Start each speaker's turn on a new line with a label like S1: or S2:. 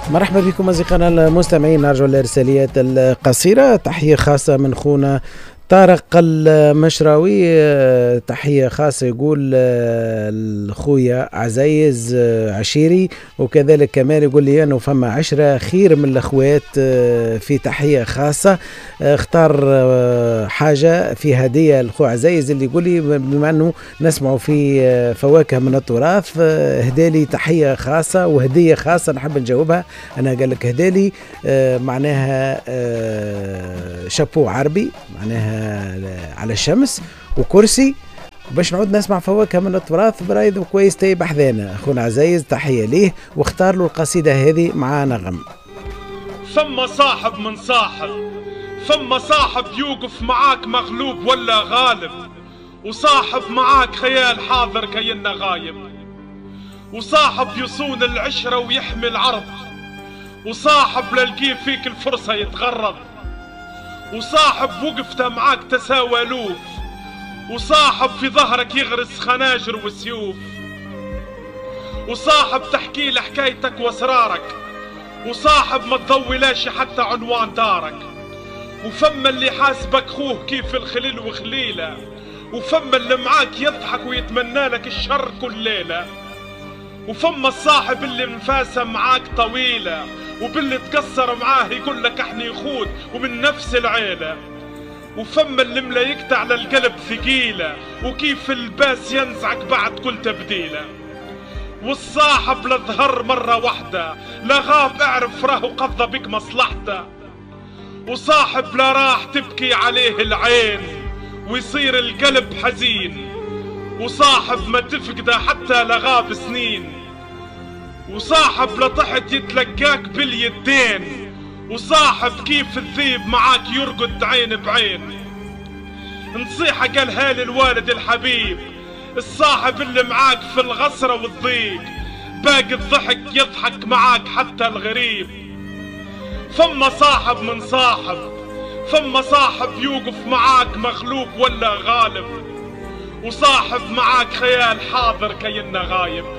S1: مرحبا بكم أصدقائنا المستمعين، نرجو الإرساليات القصيرة. تحية خاصة من خونا طارق المشراوي، تحية خاصة يقول الخويا عزيز عشيري، وكذلك كمان يقول لي أنه فما 10 خير من الأخوات في تحية خاصة. اختار حاجة في هدية الخو عزيز اللي يقول لي بما أنه نسمعه في فواكه من التراث، هدالي تحية خاصة وهدية خاصة نحب نجاوبها. أنا قال لك هدالي معناها شابو عربي معناها على الشمس وكرسي باش نعود نسمع فواكه من التراث برايد وكويس تايب حذانا. اخونا عزيز تحية ليه واختار له القصيدة هذه مع نغم.
S2: ثم صاحب من صاحب، ثم صاحب يوقف معاك مغلوب ولا غالب، وصاحب معاك خيال حاضر كأنه غايب، وصاحب يصون العشرة ويحمي العرض، وصاحب للقيه فيك الفرصة يتغرب، وصاحب وقفته معاك تساوى لوف، وصاحب في ظهرك يغرس خناجر وسيوف، وصاحب تحكي له حكايتك واسرارك، وصاحب ما تضويلاش حتى عنوان دارك، وفما اللي حاسبك خوه كيف الخليل وخليله، وفما اللي معاك يضحك ويتمنى لك الشر كل ليله، وفما الصاحب اللي منفاسه معاك طويله، وباللي تقصر معاه يقول لك احني خود ومن نفس العيله، وفما اللي ملايكته على القلب ثقيله، وكيف الباس ينزعك بعد كل تبديله، والصاحب لا ظهر مره واحده لا غاب اعرف راهو قضى بك مصلحته، وصاحب لا راح تبكي عليه العين ويصير القلب حزين، وصاحب ما تفقده حتى لا غاب سنين، وصاحب لطحت يتلقاك باليدين، وصاحب كيف الذيب معاك يرقد عين بعين. نصيحة قالها للوالد الحبيب، الصاحب اللي معاك في الغصرة والضيق باقي الضحك يضحك معاك حتى الغريب. فما صاحب من صاحب، فما صاحب يوقف معاك مغلوب ولا غالب، وصاحب معاك خيال حاضر كأنه غايب،